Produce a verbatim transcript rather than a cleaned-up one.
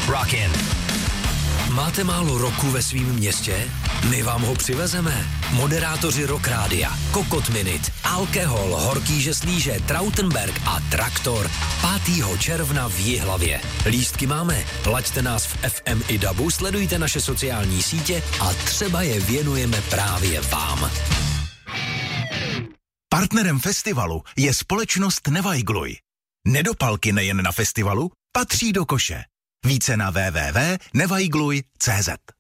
Rockin'. Máte málo roku ve svém městě? My vám ho přivezeme. Moderátoři Rock Rádia, Kokot Minute, Alkohol, Horký žeslíže, Trautenberg a Traktor pátého června v Jihlavě. Lístky máme, laďte nás v F M i dabu, sledujte naše sociální sítě a třeba je věnujeme právě vám. Partnerem festivalu je společnost Nevajgluj. Nedopalky nejen na festivalu patří do koše. Více na w w w tečka nevajgluj tečka cé zet.